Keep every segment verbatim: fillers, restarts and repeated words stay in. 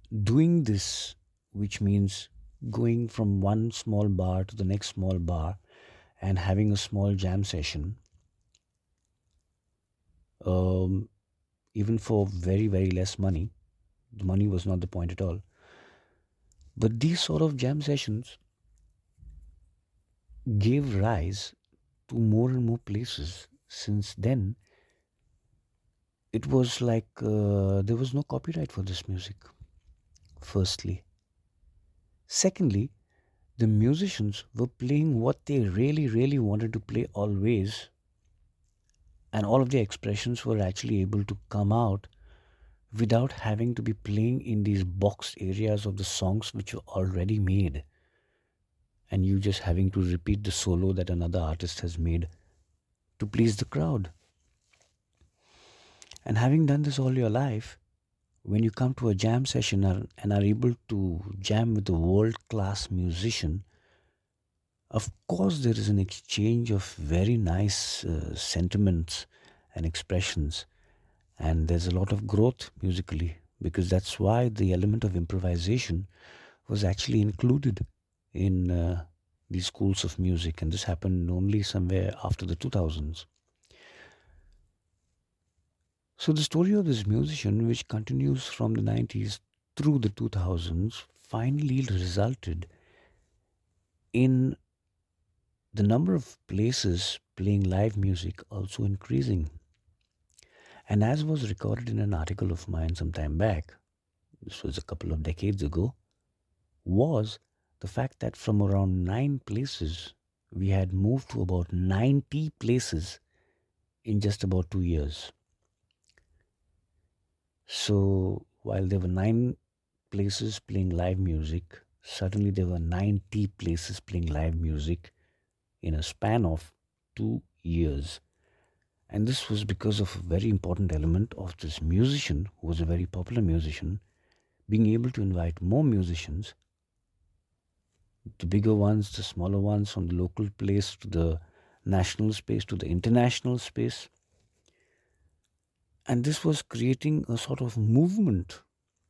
doing this, which means going from one small bar to the next small bar and having a small jam session, um, even for very, very less money. The money was not the point at all. But these sort of jam sessions gave rise to more and more places. Since then, it was like uh, there was no copyright for this music, firstly. Secondly, the musicians were playing what they really, really wanted to play always, and all of their expressions were actually able to come out without having to be playing in these boxed areas of the songs which were already made, and you just having to repeat the solo that another artist has made to please the crowd. And having done this all your life, when you come to a jam session and and are able to jam with a world class musician, of course, there is an exchange of very nice uh, sentiments and expressions, and there's a lot of growth musically because that's why the element of improvisation was actually included in uh, these schools of music, and this happened only somewhere after the two thousands. So, the story of this musician, which continues from the nineties through the two thousands, finally resulted in the number of places playing live music also increasing. And as was recorded in an article of mine some time back, this was a couple of decades ago, was the fact that from around nine places, we had moved to about ninety places in just about two years. So while there were nine places playing live music, suddenly there were ninety places playing live music in a span of two years. And this was because of a very important element of this musician, who was a very popular musician, being able to invite more musicians, the bigger ones, the smaller ones, from the local place to the national space to the international space. And this was creating a sort of movement.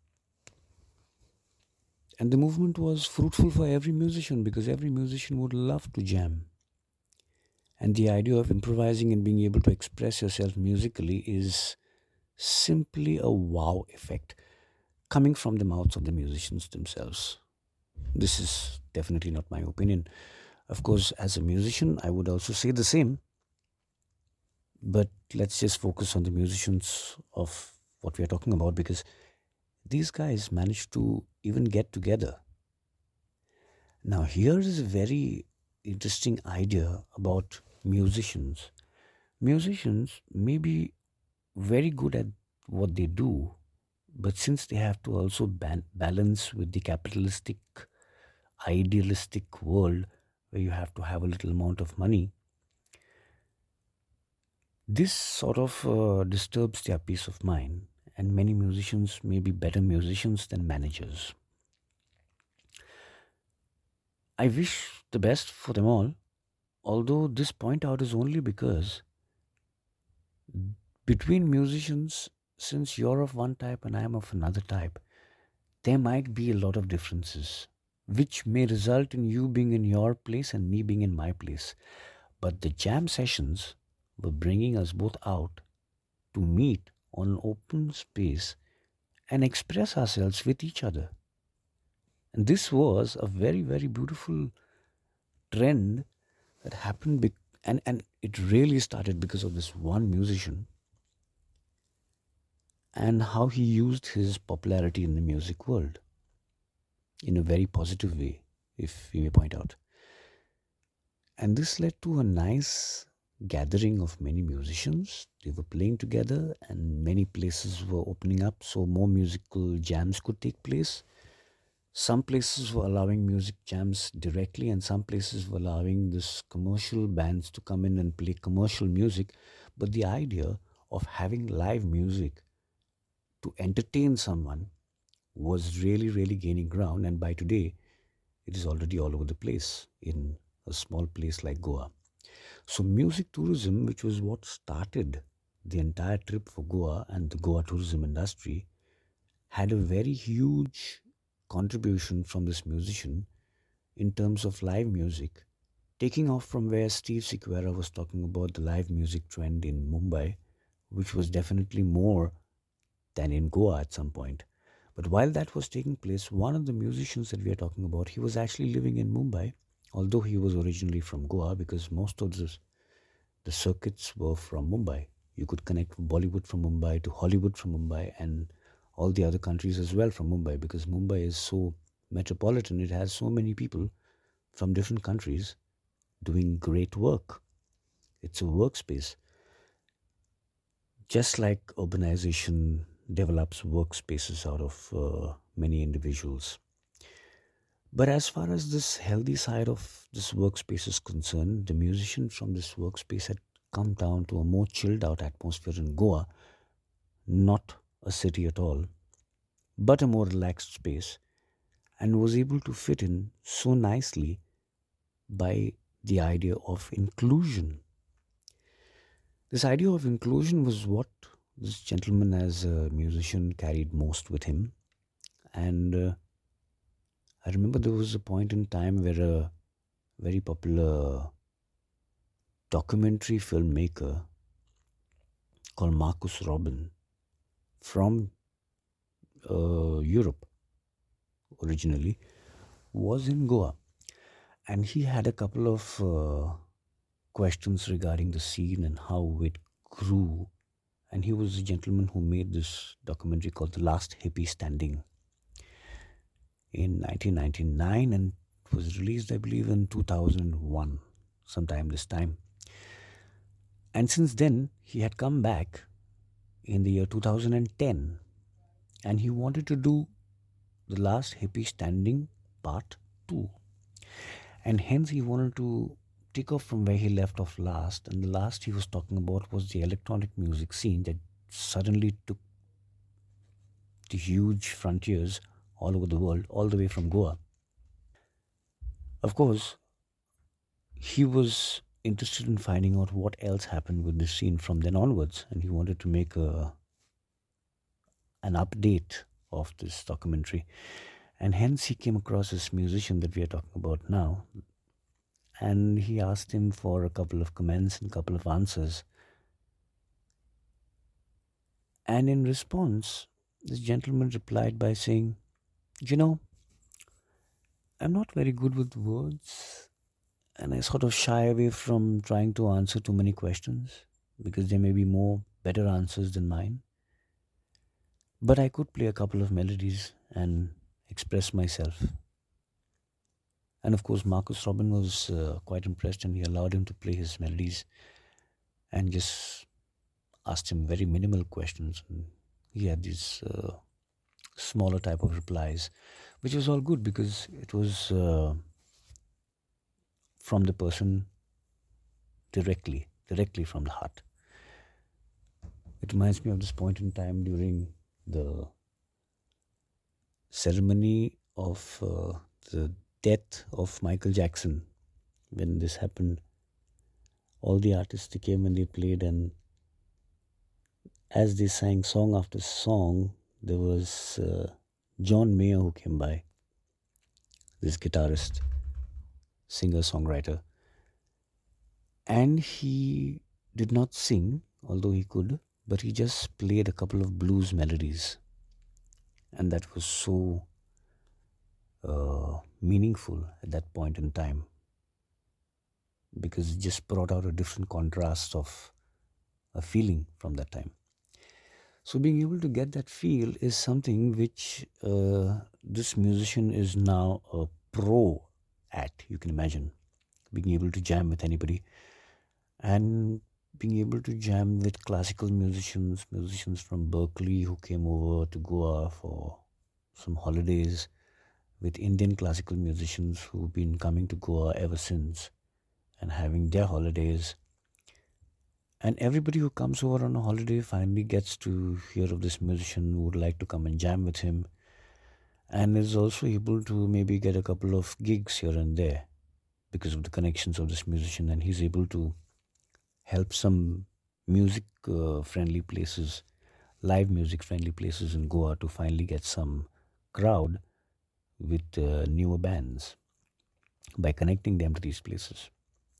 And the movement was fruitful for every musician because every musician would love to jam. And the idea of improvising and being able to express yourself musically is simply a wow effect coming from the mouths of the musicians themselves. This is definitely not my opinion. Of course, as a musician, I would also say the same, but let's just focus on the musicians of what we are talking about because these guys managed to even get together. Now, here is a very interesting idea about musicians. Musicians may be very good at what they do, but since they have to also ban- balance with the capitalistic, idealistic world where you have to have a little amount of money, this sort of uh, disturbs their peace of mind. And many musicians may be better musicians than managers. I wish the best for them all, although this point out is only because between musicians, since you're of one type and I'm of another type, there might be a lot of differences, which may result in you being in your place and me being in my place. But the jam sessions were bringing us both out to meet on an open space and express ourselves with each other. And this was a very, very beautiful trend that happened, bec- and, and it really started because of this one musician and how he used his popularity in the music world in a very positive way, if we may point out. And this led to a nice gathering of many musicians. They were playing together, and many places were opening up so more musical jams could take place. Some places were allowing music jams directly, and some places were allowing this commercial bands to come in and play commercial music. But the idea of having live music to entertain someone was really, really gaining ground. And by today, it is already all over the place in a small place like Goa. So, music tourism, which was what started the entire trip for Goa and the Goa tourism industry, had a very huge contribution from this musician in terms of live music, taking off from where Steve Sequeira was talking about the live music trend in Mumbai, which was definitely more than in Goa at some point. But while that was taking place, one of the musicians that we are talking about, he was actually living in Mumbai, although he was originally from Goa, because most of the, the circuits were from Mumbai. You could connect Bollywood from Mumbai to Hollywood from Mumbai and all the other countries as well from Mumbai, because Mumbai is so metropolitan. It has so many people from different countries doing great work. It's a workspace. Just like urbanization develops workspaces out of uh, many individuals. But as far as this healthy side of this workspace is concerned, the musicians from this workspace had come down to a more chilled out atmosphere in Goa, not a city at all, but a more relaxed space, and was able to fit in so nicely by the idea of inclusion. This idea of inclusion was what this gentleman, as a musician, carried most with him. And uh, I remember there was a point in time where a very popular documentary filmmaker called Marcus Robin from uh, Europe originally was in Goa. And he had a couple of uh, questions regarding the scene and how it grew. And he was the gentleman who made this documentary called The Last Hippie Standing in nineteen ninety-nine, and it was released, I believe, in two thousand one, sometime this time. And since then, he had come back in the year two thousand ten, and he wanted to do The Last Hippie Standing Part two. And hence, he wanted to take off from where he left off last. And the last he was talking about was the electronic music scene that suddenly took the huge frontiers all over the world, all the way from Goa. Of course, he was interested in finding out what else happened with this scene from then onwards, and he wanted to make a an update of this documentary. And hence, he came across this musician that we are talking about now, and he asked him for a couple of comments and a couple of answers. And in response, this gentleman replied by saying, You know, I'm not very good with words, and I sort of shy away from trying to answer too many questions because there may be more better answers than mine. But I could play a couple of melodies and express myself. And of course, Marcus Robin was uh, quite impressed, and he allowed him to play his melodies and just asked him very minimal questions. And he had these uh, smaller type of replies, which was all good because it was uh, from the person directly, directly from the heart. It reminds me of this point in time during the ceremony of uh, the death of Michael Jackson. When this happened, all the artists they came and they played, and as they sang song after song, there was uh, John Mayer who came by, this guitarist, singer, songwriter, and he did not sing, although he could, but he just played a couple of blues melodies, and that was so uh, meaningful at that point in time because it just brought out a different contrast of a feeling from that time. So being able to get that feel is something which uh, this musician is now a pro at. You can imagine being able to jam with anybody and being able to jam with classical musicians, musicians from Berkeley who came over to Goa for some holidays, with Indian classical musicians who've been coming to Goa ever since and having their holidays. And everybody who comes over on a holiday finally gets to hear of this musician who would like to come and jam with him, and is also able to maybe get a couple of gigs here and there because of the connections of this musician, and he's able to help some music uh, friendly places live music friendly places in Goa to finally get some crowd with uh, newer bands by connecting them to these places.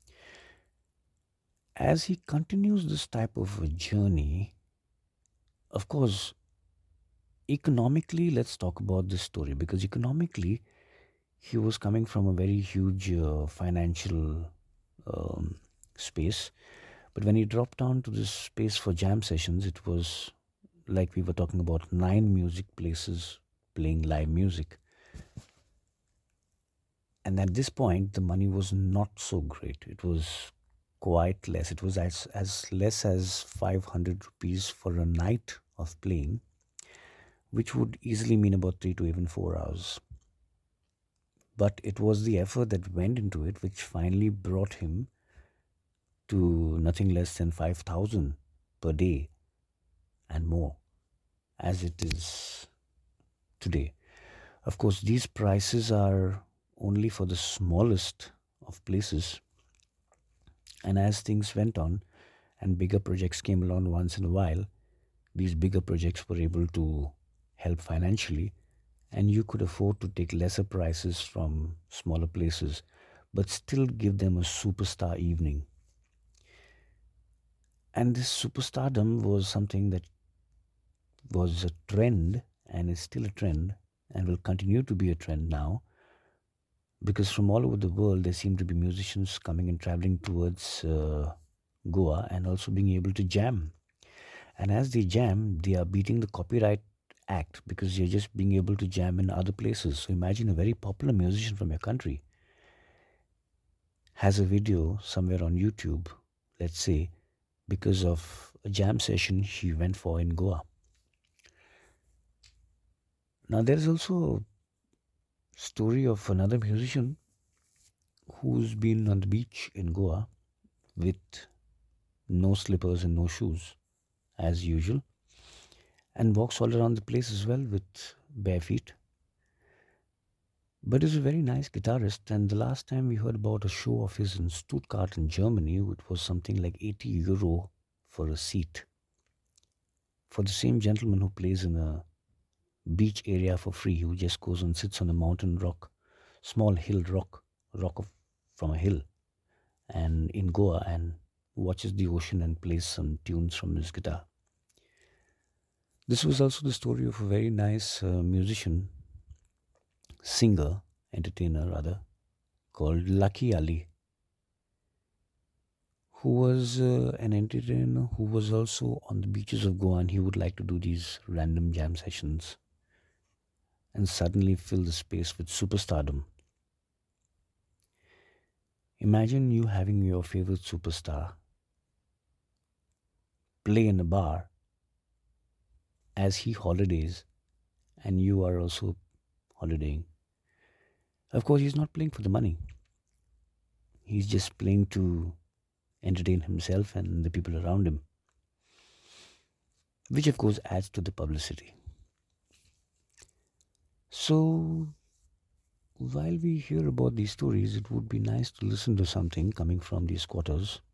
As he continues this type of a journey, of course, economically, let's talk about this story because economically, he was coming from a very huge uh, financial um, space. But when he dropped down to this space for jam sessions, it was like we were talking about nine music places playing live music. And at this point, the money was not so great. It was quite less. It was as, as less as five hundred rupees for a night of playing, which would easily mean about three to even four hours. But it was the effort that went into it which finally brought him to nothing less than five thousand per day and more, as it is today. Of course, these prices are only for the smallest of places, and as things went on and bigger projects came along once in a while, these bigger projects were able to help financially, and you could afford to take lesser prices from smaller places but still give them a superstar evening. And this superstardom was something that was a trend and is still a trend and will continue to be a trend now, because from all over the world there seem to be musicians coming and traveling towards uh, Goa and also being able to jam. And as they jam, they are beating the copyright act because you're just being able to jam in other places. So imagine a very popular musician from your country has a video somewhere on YouTube, let's say, because of a jam session he went for in Goa. Now there is also a story of another musician who's been on the beach in Goa with no slippers and no shoes, as usual, and walks all around the place as well with bare feet. But he's a very nice guitarist, and the last time we heard about a show of his in Stuttgart in Germany, it was something like eighty euro for a seat for the same gentleman who plays in a beach area for free, who just goes and sits on a mountain rock, small hill rock, rock of, from a hill, and in Goa and watches the ocean and plays some tunes from his guitar. This was also the story of a very nice uh, musician, singer, entertainer rather, called Lucky Ali, who was uh, an entertainer who was also on the beaches of Goa, and he would like to do these random jam sessions and suddenly fill the space with superstardom. Imagine you having your favorite superstar play in a bar as he holidays and you are also holidaying. Of course, he's not playing for the money. He's just playing to entertain himself and the people around him, which of course adds to the publicity. So, while we hear about these stories, it would be nice to listen to something coming from these quarters